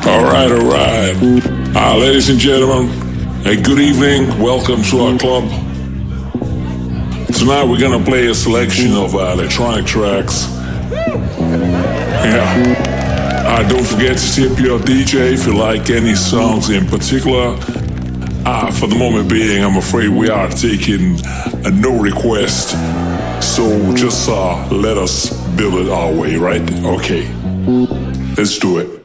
All right. Ladies and gentlemen, a good evening. Welcome to our club. Tonight we're gonna play a selection of electronic tracks. Yeah. Don't forget to tip your DJ if you like any songs in particular. For the moment being, I'm afraid we are taking a no request. So just let us build it our way, right? Okay. Let's do it.